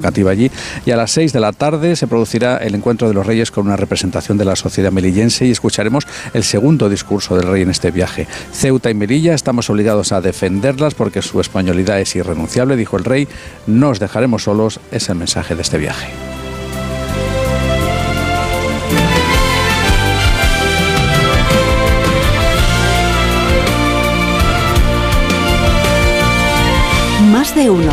representativa allí. Y a las 6 de la tarde se producirá el encuentro de los reyes con una representación de la sociedad melillense y escucharemos el segundo discurso del rey en este viaje. Ceuta y Melilla estamos obligados a defenderlas porque su españolidad es irrenunciable, dijo el rey. No os dejaremos solos, es el mensaje de este viaje. Más de uno.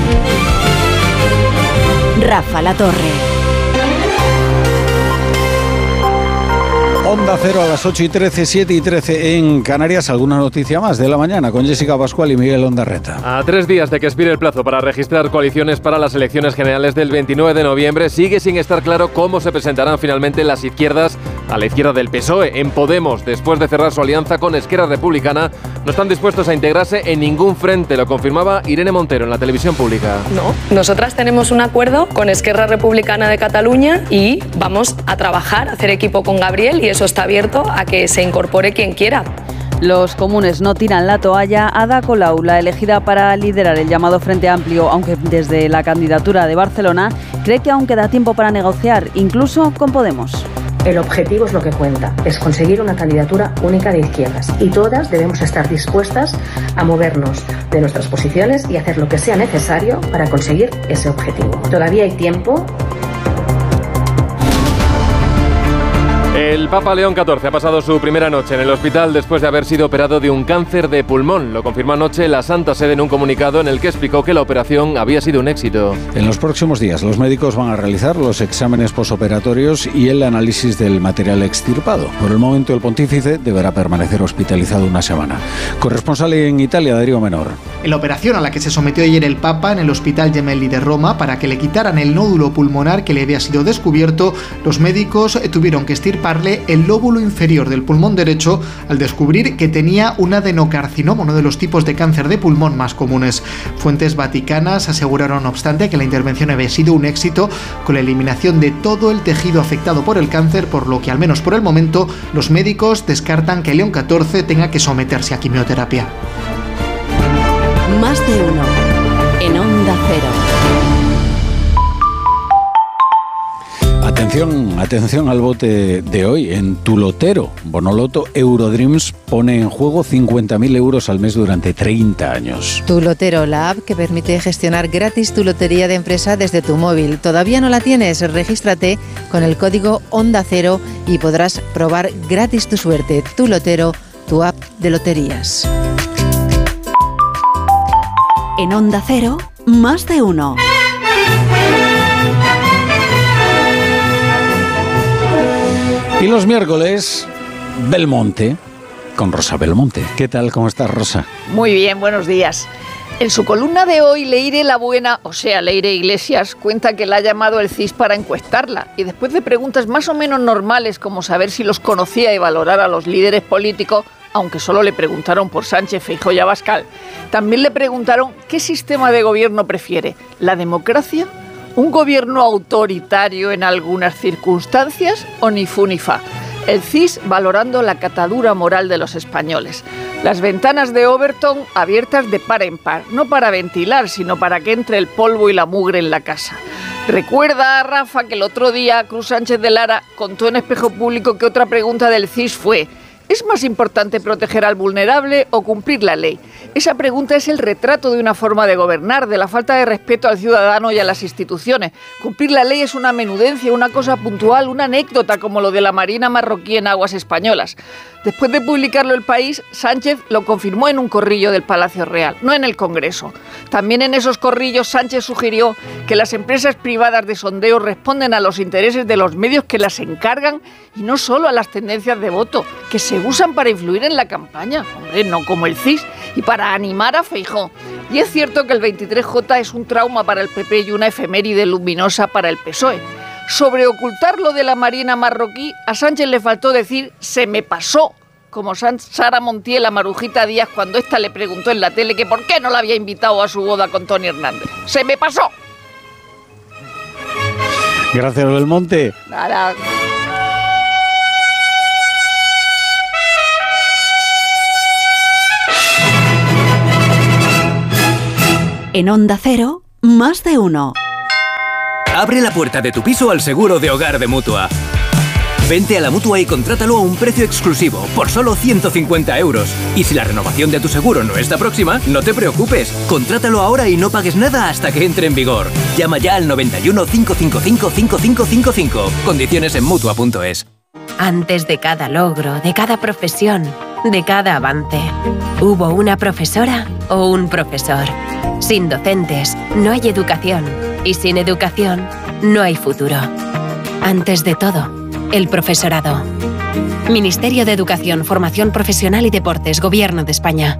Rafa La Torre. Onda Cero a las 8:13, 7:13 en Canarias. ¿Alguna noticia más de la mañana con Jessica Pascual y Miguel Ondarreta? A 3 días de que expire el plazo para registrar coaliciones para las elecciones generales del 29 de noviembre, sigue sin estar claro cómo se presentarán finalmente las izquierdas a la izquierda del PSOE. En Podemos, después de cerrar su alianza con Esquerra Republicana, no están dispuestos a integrarse en ningún frente. Lo confirmaba Irene Montero en la televisión pública. No, nosotras tenemos un acuerdo con Esquerra Republicana de Cataluña y vamos a trabajar, a hacer equipo con Gabriel, y eso está abierto a que se incorpore quien quiera. Los comunes no tiran la toalla. Ada Colau, la elegida para liderar el llamado Frente Amplio, aunque desde la candidatura de Barcelona, cree que aún queda tiempo para negociar, incluso con Podemos. El objetivo es lo que cuenta, es conseguir una candidatura única de izquierdas y todas debemos estar dispuestas a movernos de nuestras posiciones y hacer lo que sea necesario para conseguir ese objetivo. Todavía hay tiempo. El Papa León XIV ha pasado su primera noche en el hospital después de haber sido operado de un cáncer de pulmón. Lo confirmó anoche la Santa Sede en un comunicado en el que explicó que la operación había sido un éxito. En los próximos días los médicos van a realizar los exámenes posoperatorios y el análisis del material extirpado. Por el momento el pontífice deberá permanecer hospitalizado una semana. Corresponsal en Italia, Darío Menor. En la operación a la que se sometió ayer el Papa en el Hospital Gemelli de Roma para que le quitaran el nódulo pulmonar que le había sido descubierto, los médicos tuvieron que extirparle el lóbulo inferior del pulmón derecho al descubrir que tenía un adenocarcinoma, uno de los tipos de cáncer de pulmón más comunes. Fuentes vaticanas aseguraron, no obstante, que la intervención había sido un éxito con la eliminación de todo el tejido afectado por el cáncer, por lo que, al menos por el momento, los médicos descartan que León XIV tenga que someterse a quimioterapia. Más de uno. En Onda Cero. Atención al bote de hoy. En tu lotero, Bonoloto, Eurodreams pone en juego 50.000 euros al mes durante 30 años. Tu Lotero, la app que permite gestionar gratis tu lotería de empresa desde tu móvil. ¿Todavía no la tienes? Regístrate con el código Onda Cero y podrás probar gratis tu suerte. Tu Lotero, tu app de loterías. En Onda Cero, más de uno. Y los miércoles, Belmonte, con Rosa Belmonte. ¿Qué tal? ¿Cómo estás, Rosa? Muy bien, buenos días. En su columna de hoy, Leire la Buena, o sea, Leire Iglesias, cuenta que la ha llamado el CIS para encuestarla. Y después de preguntas más o menos normales, como saber si los conocía y valorar a los líderes políticos, aunque solo le preguntaron por Sánchez, Feijóo y Abascal, también le preguntaron qué sistema de gobierno prefiere, ¿la democracia? ¿Un gobierno autoritario en algunas circunstancias o ni fu ni fa? El CIS valorando la catadura moral de los españoles. Las ventanas de Overton abiertas de par en par, no para ventilar, sino para que entre el polvo y la mugre en la casa. Recuerda, Rafa, que el otro día Cruz Sánchez de Lara contó en Espejo Público que otra pregunta del CIS fue: ¿es más importante proteger al vulnerable o cumplir la ley? Esa pregunta es el retrato de una forma de gobernar, de la falta de respeto al ciudadano y a las instituciones. Cumplir la ley es una menudencia, una cosa puntual, una anécdota como lo de la Marina marroquí en aguas españolas. Después de publicarlo El País, Sánchez lo confirmó en un corrillo del Palacio Real, no en el Congreso. También en esos corrillos Sánchez sugirió que las empresas privadas de sondeo responden a los intereses de los medios que las encargan y no solo a las tendencias de voto, que se usan para influir en la campaña, hombre, no como el CIS, y para animar a Feijóo. Y es cierto que el 23J es un trauma para el PP y una efeméride luminosa para el PSOE. Sobre ocultar lo de la Marina marroquí, a Sánchez le faltó decir «se me pasó», como Sara Montiel a Marujita Díaz cuando ésta le preguntó en la tele que por qué no la había invitado a su boda con Tony Hernández. ¡Se me pasó! Gracias, Belmonte. Nada. En Onda Cero, más de uno. Abre la puerta de tu piso al seguro de hogar de Mutua. Vente a la Mutua y contrátalo a un precio exclusivo, por solo 150 euros. Y si la renovación de tu seguro no está próxima, no te preocupes. Contrátalo ahora y no pagues nada hasta que entre en vigor. Llama ya al 91 555 5555. Condiciones en Mutua.es. Antes de cada logro, de cada profesión, de cada avance, hubo una profesora o un profesor. Sin docentes, no hay educación. Y sin educación, no hay futuro. Antes de todo, el profesorado. Ministerio de Educación, Formación Profesional y Deportes, Gobierno de España.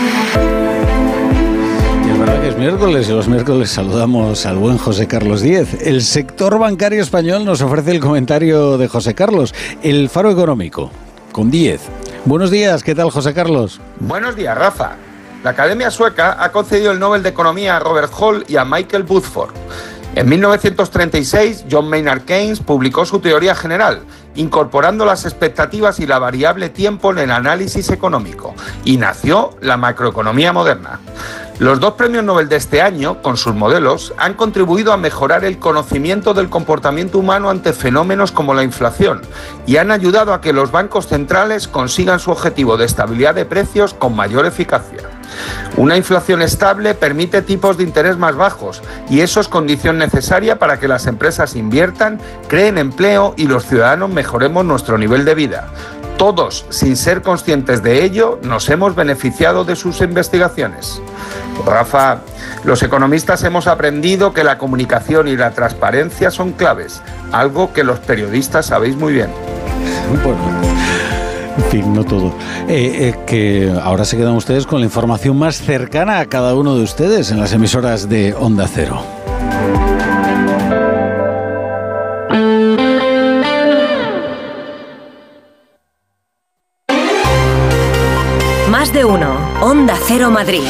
Y es verdad que es miércoles y los miércoles saludamos al buen José Carlos Díez. El sector bancario español nos ofrece el comentario de José Carlos, el Faro Económico, con Díez. Buenos días, ¿qué tal, José Carlos? Buenos días, Rafa. La Academia Sueca ha concedido el Nobel de Economía a Robert Hall y a Michael Woodford. En 1936, John Maynard Keynes publicó su teoría general, incorporando las expectativas y la variable tiempo en el análisis económico, y nació la macroeconomía moderna. Los dos premios Nobel de este año, con sus modelos, han contribuido a mejorar el conocimiento del comportamiento humano ante fenómenos como la inflación y han ayudado a que los bancos centrales consigan su objetivo de estabilidad de precios con mayor eficacia. Una inflación estable permite tipos de interés más bajos y eso es condición necesaria para que las empresas inviertan, creen empleo y los ciudadanos mejoremos nuestro nivel de vida. Todos, sin ser conscientes de ello, nos hemos beneficiado de sus investigaciones. Rafa, los economistas hemos aprendido que la comunicación y la transparencia son claves, algo que los periodistas sabéis muy bien. Bueno, en fin, no todo. Que ahora se quedan ustedes con la información más cercana a cada uno de ustedes en las emisoras de Onda Cero. Más de uno. Onda Cero Madrid.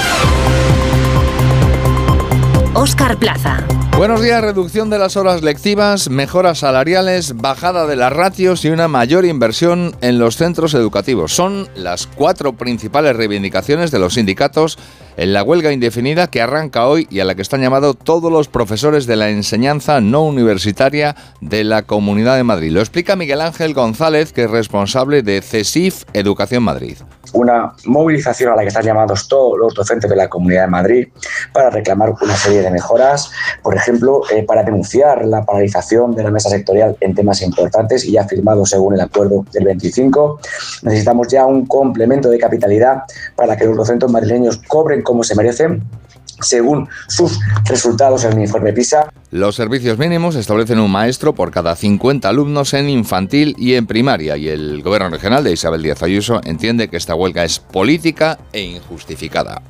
Óscar Plaza. Buenos días. Reducción de las horas lectivas, mejoras salariales, bajada de las ratios y una mayor inversión en los centros educativos. Son las 4 principales reivindicaciones de los sindicatos en la huelga indefinida que arranca hoy y a la que están llamados todos los profesores de la enseñanza no universitaria de la Comunidad de Madrid. Lo explica Miguel Ángel González, que es responsable de CESIF Educación Madrid. Una movilización a la que están llamados todos los docentes de la Comunidad de Madrid para reclamar una serie de mejoras, por ejemplo, para denunciar la paralización de la mesa sectorial en temas importantes y ya firmado según el acuerdo del 25. Necesitamos ya un complemento de capitalidad para que los docentes madrileños cobren como se merecen, según sus resultados en el informe PISA. Los servicios mínimos establecen un maestro por cada 50 alumnos en infantil y en primaria, y el gobierno regional de Isabel Díaz Ayuso entiende que esta huelga es política e injustificada.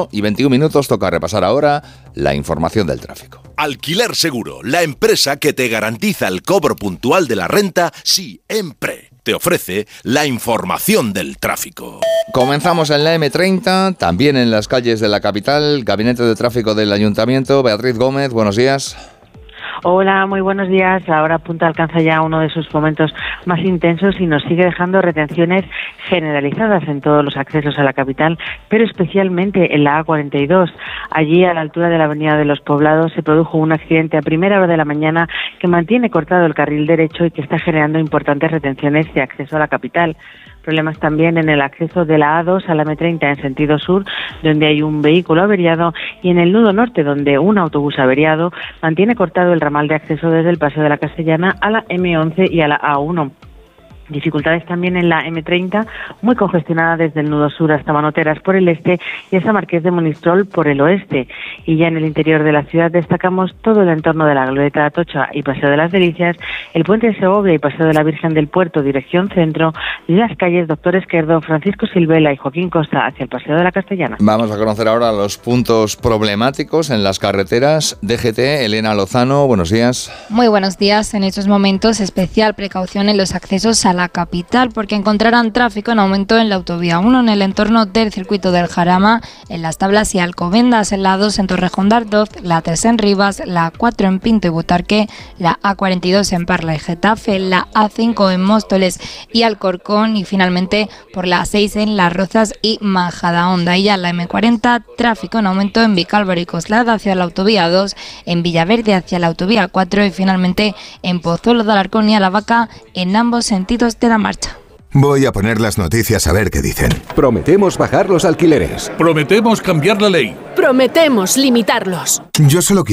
8:21, toca repasar ahora la información del tráfico. Alquiler Seguro, la empresa que te garantiza el cobro puntual de la renta siempre. Te ofrece la información del tráfico. Comenzamos en la M30, también en las calles de la capital. Gabinete de Tráfico del Ayuntamiento. Beatriz Gómez, buenos días. Hola, muy buenos días. Ahora Punta alcanza ya uno de sus momentos más intensos y nos sigue dejando retenciones generalizadas en todos los accesos a la capital, pero especialmente en la A42. Allí, a la altura de la Avenida de los Poblados, se produjo un accidente a primera hora de la mañana que mantiene cortado el carril derecho y que está generando importantes retenciones de acceso a la capital. Problemas también en el acceso de la A2 a la M30 en sentido sur, donde hay un vehículo averiado, y en el nudo norte, donde un autobús averiado mantiene cortado el ramal de acceso desde el Paseo de la Castellana a la M11 y a la A1. Dificultades también en la M30, muy congestionada desde el nudo sur hasta Manoteras por el este y hasta Marqués de Monistrol por el oeste. Y ya en el interior de la ciudad destacamos todo el entorno de la Glorieta de Atocha y Paseo de las Delicias, el Puente de Segovia y Paseo de la Virgen del Puerto, dirección centro, y las calles Doctor Esquerdo, Francisco Silvela y Joaquín Costa hacia el Paseo de la Castellana. Vamos a conocer ahora los puntos problemáticos en las carreteras. DGT, Elena Lozano, buenos días. Muy buenos días. En estos momentos, especial precaución en los accesos a la capital porque encontrarán tráfico en aumento en la autovía 1 en el entorno del circuito del Jarama, en Las Tablas y Alcobendas, en la 2 en Torrejón de Ardoz, la 3 en Rivas, la 4 en Pinto y Butarque, la A42 en Parla y Getafe, la A5 en Móstoles y Alcorcón y finalmente por la 6 en Las Rozas y Majadahonda. Y ya la M40, tráfico en aumento en Vicálvaro y Coslada hacia la autovía 2, en Villaverde hacia la autovía 4 y finalmente en Pozuelo de Alarcón y Alavaca en ambos sentidos de la marcha. Voy a poner las noticias a ver qué dicen. Prometemos bajar los alquileres. Prometemos cambiar la ley. Prometemos limitarlos. Yo solo quiero